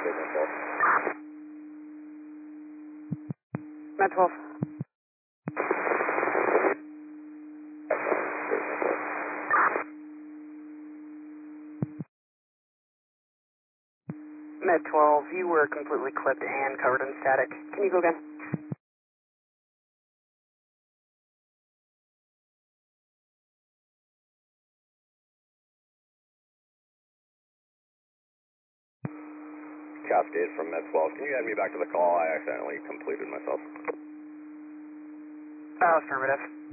Med 12. Med 12, you were completely clipped and covered in static. Can you go again? Cascade from Med 12. Can you add me back to the call? I accidentally completed myself. Affirmative.